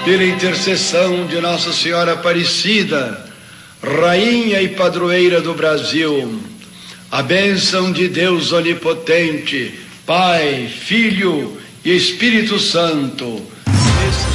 pela intercessão de Nossa Senhora Aparecida, Rainha e Padroeira do Brasil, a bênção de Deus Onipotente, Pai, Filho e Espírito Santo,